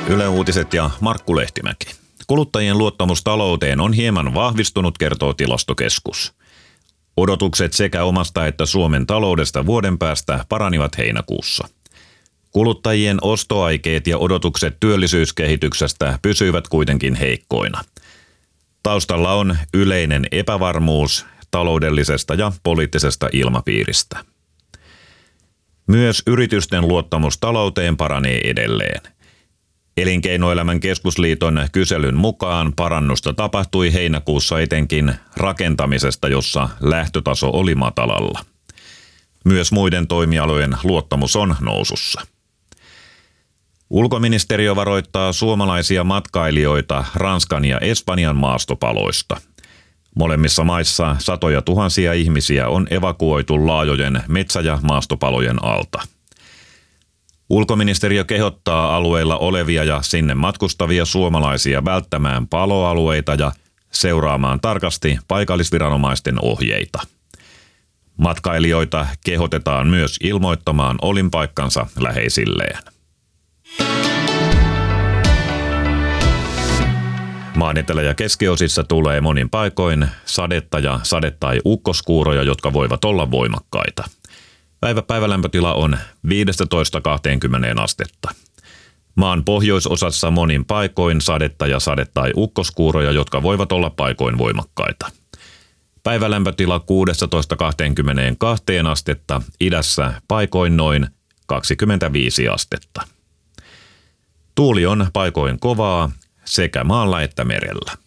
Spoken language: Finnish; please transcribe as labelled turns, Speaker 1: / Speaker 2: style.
Speaker 1: Yle Uutiset ja Markku Lehtimäki. Kuluttajien luottamus talouteen on hieman vahvistunut, kertoo Tilastokeskus. Odotukset sekä omasta että Suomen taloudesta vuoden päästä paranivat heinäkuussa. Kuluttajien ostoaikeet ja odotukset työllisyyskehityksestä pysyivät kuitenkin heikkoina. Taustalla on yleinen epävarmuus taloudellisesta ja poliittisesta ilmapiiristä. Myös yritysten luottamus talouteen paranee edelleen. Elinkeinoelämän keskusliiton kyselyn mukaan parannusta tapahtui heinäkuussa etenkin rakentamisesta, jossa lähtötaso oli matalalla. Myös muiden toimialojen luottamus on nousussa. Ulkoministeriö varoittaa suomalaisia matkailijoita Ranskan ja Espanjan maastopaloista. Molemmissa maissa satoja tuhansia ihmisiä on evakuoitu laajojen metsä- ja maastopalojen alta. Ulkoministeriö kehottaa alueilla olevia ja sinne matkustavia suomalaisia välttämään paloalueita ja seuraamaan tarkasti paikallisviranomaisten ohjeita. Matkailijoita kehotetaan myös ilmoittamaan olinpaikkansa läheisilleen. Maan etelä- ja keskiosissa tulee monin paikoin sadetta ja sade- tai ukkoskuuroja, jotka voivat olla voimakkaita. Päivälämpötila on 15–20 astetta. Maan pohjoisosassa monin paikoin sadetta ja sade- tai ukkoskuuroja, jotka voivat olla paikoin voimakkaita. Päivälämpötila 16–22 astetta, idässä paikoin noin 25 astetta. Tuuli on paikoin kovaa sekä maalla että merellä.